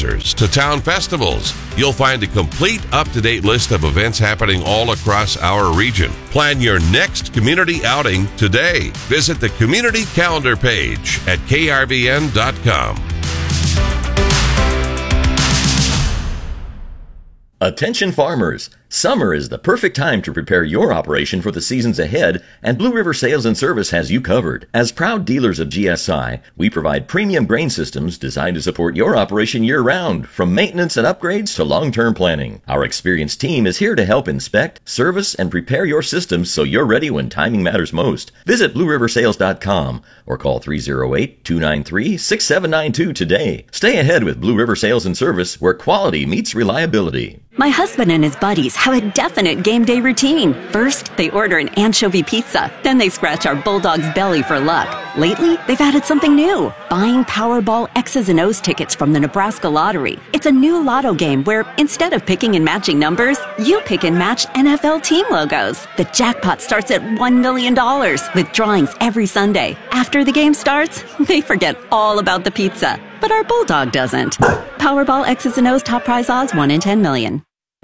concerts to town festivals. You'll find a complete up-to-date list of events happening all across our region. Plan your next community outing today. Visit the community calendar page at krvn.com. Attention farmers! Summer is the perfect time to prepare your operation for the seasons ahead, and Blue River Sales and Service has you covered. As proud dealers of GSI, we provide premium grain systems designed to support your operation year-round, from maintenance and upgrades to long-term planning. Our experienced team is here to help inspect, service, and prepare your systems so you're ready when timing matters most. Visit BlueRiverSales.com or call 308-293-6792 today. Stay ahead with Blue River Sales and Service, where quality meets reliability. My husband and his buddies have a definite game day routine. First, they order an anchovy pizza. Then they scratch our bulldog's belly for luck. Lately, they've added something new. Buying Powerball X's and O's tickets from the Nebraska Lottery. It's a new lotto game where, instead of picking and matching numbers, you pick and match NFL team logos. The jackpot starts at $1 million, with drawings every Sunday. After the game starts, they forget all about the pizza. But our bulldog doesn't. Powerball X's and O's top prize odds 1 in 10 million.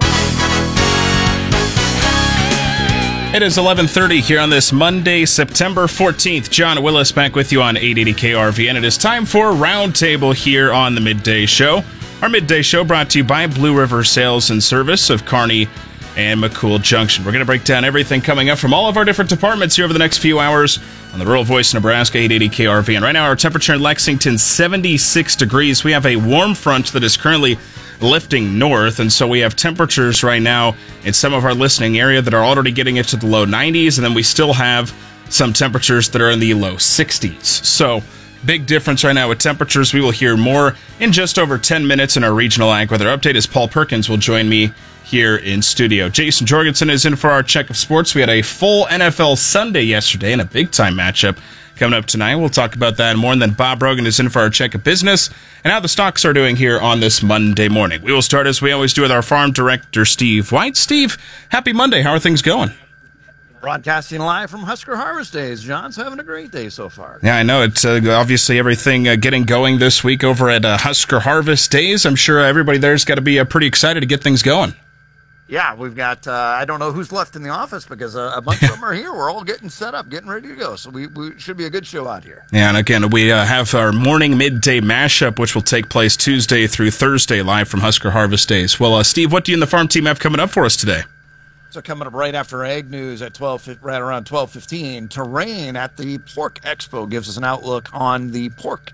It is 11:30 here on this Monday, September 14th. John Willis back with you on 880 KRV, and it is time for Roundtable here on the Midday Show. Our Midday Show brought to you by Blue River Sales and Service of Kearney and McCool Junction. We're going to break down everything coming up from all of our different departments here over the next few hours on the Rural Voice Nebraska 880 KRV. And right now our temperature in Lexington, 76 degrees. We have a warm front that is currently lifting north, and so we have temperatures right now in some of our listening area that are already getting into the low 90s, and then we still have some temperatures that are in the low 60s. So big difference right now with temperatures. We will hear more in just over 10 minutes in our regional ag weather update as Paul Perkins will join me here in studio. Jason Jorgensen is in for our check of sports. We had a full NFL Sunday yesterday and a big-time matchup coming up tonight. We'll talk about that and more. And then Bob Rogan is in for our check of business and how the stocks are doing here on this Monday morning. We will start, as we always do, with our farm director, Steve White. Steve, happy Monday. How are things going? Broadcasting live from Husker Harvest Days. John's having a great day so far. Yeah, I know. It's obviously everything getting going this week over at Husker Harvest Days. I'm sure everybody there's got to be pretty excited to get things going. Yeah, we've got, I don't know who's left in the office because a bunch of them are here. We're all getting set up, getting ready to go. So we should be a good show out here. Yeah, and again, we have our morning midday mashup, which will take place Tuesday through Thursday live from Husker Harvest Days. Well, Steve, what do you and the farm team have coming up for us today? So coming up right after Ag News at right around 12:15, Terrain at the Pork Expo gives us an outlook on the pork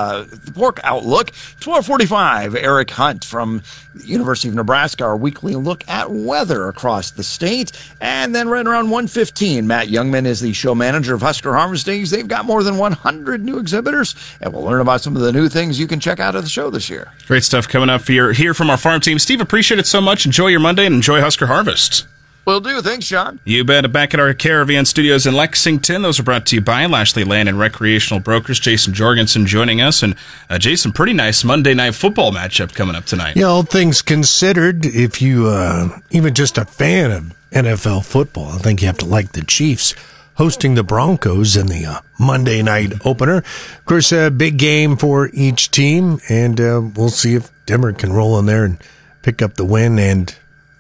outlook. 12:45, Eric Hunt from the University of Nebraska, our weekly look at weather across the state. And then right around 1:15, Matt Youngman is the show manager of Husker Harvest Days. They've got more than 100 new exhibitors, and we'll learn about some of the new things you can check out at the show this year. Great stuff coming up here from our farm team. Steve, appreciate it so much. Enjoy your Monday and enjoy Husker Harvest. Will do. Thanks, Sean. You bet. Back at our Caravan studios in Lexington. Those are brought to you by Lashley Land and Recreational Brokers. Jason Jorgensen joining us. And Jason, pretty nice Monday Night Football matchup coming up tonight. Yeah, all things considered, if you even just a fan of NFL football, I think you have to like the Chiefs hosting the Broncos in the Monday night opener. Of course, a big game for each team, and we'll see if Denver can roll in there and pick up the win. And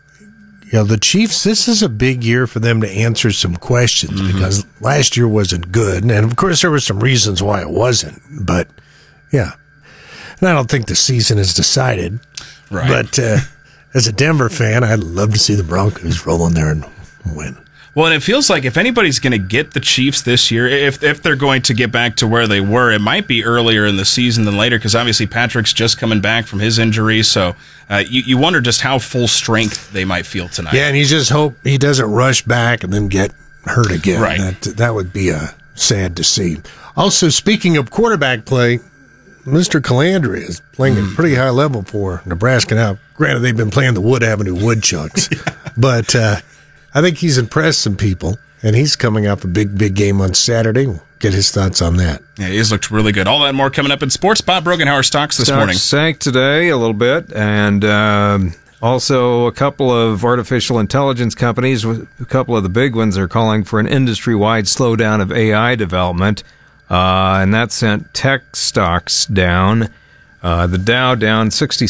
the Chiefs, this is a big year for them to answer some questions because last year wasn't good. And, of course, there were some reasons why it wasn't. But, yeah. And I don't think the season is decided. Right. But as a Denver fan, I'd love to see the Broncos roll in there and win. Well, and it feels like if anybody's going to get the Chiefs this year, if they're going to get back to where they were, it might be earlier in the season than later because obviously Patrick's just coming back from his injury. So you wonder just how full strength they might feel tonight. Yeah, and you just hope he doesn't rush back and then get hurt again. Right. That would be sad to see. Also, speaking of quarterback play, Mr. Calandria is playing at a pretty high level for Nebraska. Now, granted, they've been playing the Wood Avenue Woodchucks, but I think he's impressed some people, and he's coming off a big game on Saturday. We'll get his thoughts on that. Yeah, he's looked really good. All that and more coming up in sports. Bob Brogan, how are stocks this morning? Sank today a little bit, and also a couple of artificial intelligence companies, a couple of the big ones are calling for an industry-wide slowdown of AI development, and that sent tech stocks down. The Dow down 60.